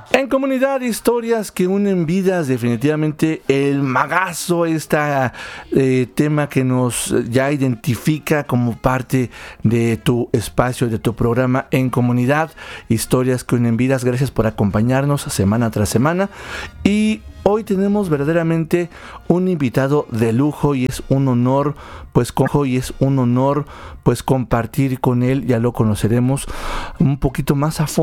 En Comunidad, historias que unen vidas, definitivamente el magazo, tema que nos ya identifica como parte de tu espacio, de tu programa En Comunidad, historias que unen vidas. Gracias por acompañarnos semana tras semana. Y hoy tenemos verdaderamente un invitado de lujo y es un honor pues compartir con él. Ya lo conoceremos un poquito más a fondo